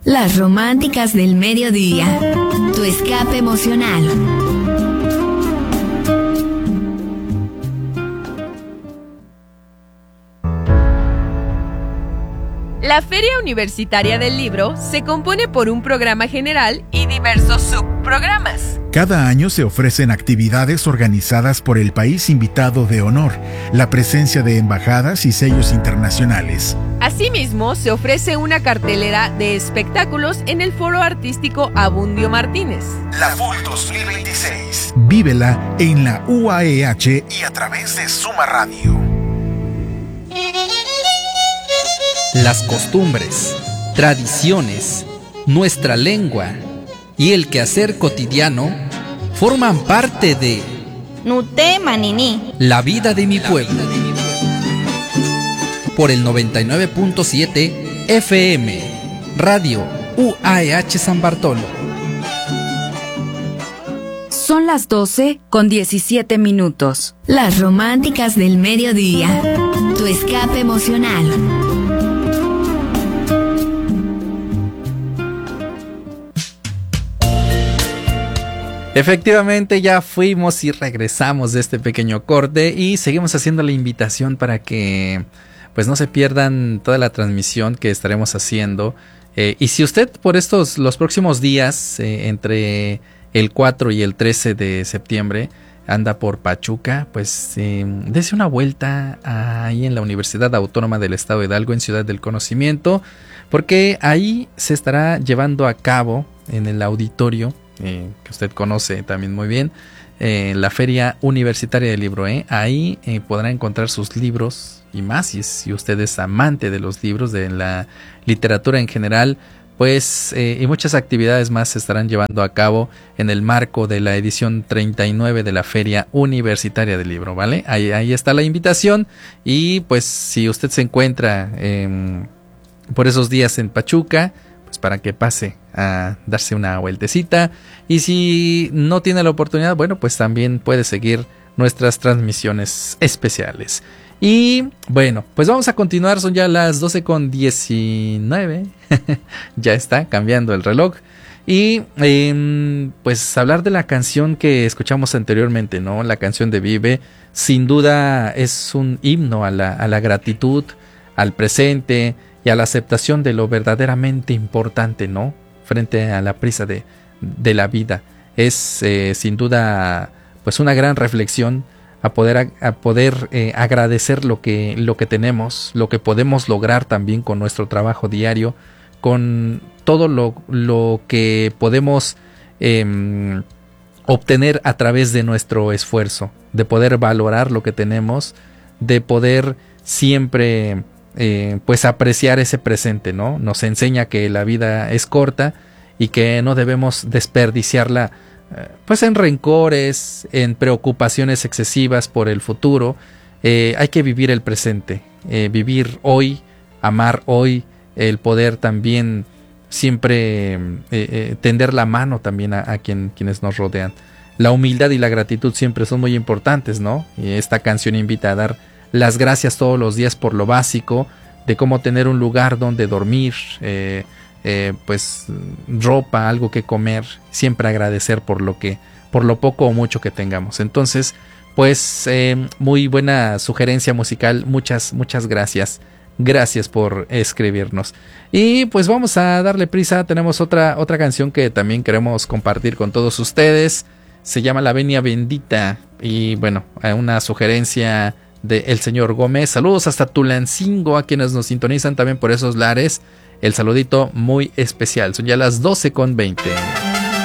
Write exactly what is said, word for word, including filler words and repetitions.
Las románticas del mediodía. Tu escape emocional. La Feria Universitaria del Libro se compone por un programa general y diversos subprogramas. Cada año se ofrecen actividades organizadas por el país invitado de honor, la presencia de embajadas y sellos internacionales. Asimismo, se ofrece una cartelera de espectáculos en el Foro Artístico Abundio Martínez. La F U L dos mil veintiséis. Vívela en la U A E H y a través de Suma Radio. Las costumbres, tradiciones, nuestra lengua y el quehacer cotidiano forman parte de Nutema Nini, la vida de mi pueblo. Por el noventa y nueve punto siete F M, Radio U A E H San Bartolo. Son las doce con diecisiete minutos. Las románticas del mediodía. Tu escape emocional. Efectivamente, ya fuimos y regresamos de este pequeño corte y seguimos haciendo la invitación para que pues no se pierdan toda la transmisión que estaremos haciendo. Eh, y si usted por estos los próximos días, eh, entre el cuatro y el trece de septiembre, anda por Pachuca, pues eh, dése una vuelta ahí en la Universidad Autónoma del Estado de Hidalgo, en Ciudad del Conocimiento, porque ahí se estará llevando a cabo en el auditorio, Eh, que usted conoce también muy bien, eh, la Feria Universitaria del Libro. ¿eh? Ahí eh, podrá encontrar sus libros y más, si, si usted es amante de los libros, de la literatura en general, pues eh, y muchas actividades más se estarán llevando a cabo en el marco de la edición treinta y nueve de la Feria Universitaria del Libro, ¿vale? Ahí, ahí está la invitación y pues si usted se encuentra eh, por esos días en Pachuca, pues para que pase a darse una vueltecita, y si no tiene la oportunidad, bueno, pues también puede seguir nuestras transmisiones especiales. Y bueno, pues vamos a continuar, son ya las doce con diecinueve, ya está cambiando el reloj, y eh, pues hablar de la canción que escuchamos anteriormente, ¿no? La canción de Vive, sin duda es un himno a la, a la gratitud, al presente y a la aceptación de lo verdaderamente importante, ¿no? Frente a la prisa de, de la vida. Es eh, sin duda pues una gran reflexión a poder, a poder eh, agradecer lo que, lo que tenemos, lo que podemos lograr también con nuestro trabajo diario, con todo lo, lo que podemos eh, obtener a través de nuestro esfuerzo, de poder valorar lo que tenemos, de poder siempre Eh, pues apreciar ese presente, ¿no? Nos enseña que la vida es corta y que no debemos desperdiciarla eh, pues en rencores, en preocupaciones excesivas por el futuro. Eh, hay que vivir el presente, eh, vivir hoy, amar hoy, el poder también siempre eh, eh, tender la mano también a, a quien, quienes nos rodean. La humildad y la gratitud siempre son muy importantes, ¿no? Y esta canción invita a dar las gracias todos los días por lo básico, de cómo tener un lugar donde dormir, eh, eh, pues ropa, algo que comer, siempre agradecer por lo que, por lo poco o mucho que tengamos. Entonces, pues eh, muy buena sugerencia musical, muchas, muchas gracias, gracias por escribirnos. Y pues vamos a darle prisa, tenemos otra, otra canción que también queremos compartir con todos ustedes, se llama La Venia Bendita, y bueno, una sugerencia de el señor Gómez. Saludos hasta Tulancingo, a quienes nos sintonizan también por esos lares. El saludito muy especial. Son ya las doce con veinte.